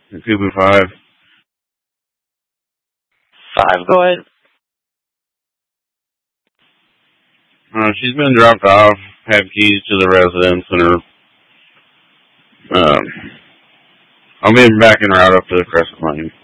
Cooper 5. 5, go ahead. She's been dropped off, have keys to the residence, and her, I'll be backing her out up to the Crescent Lane.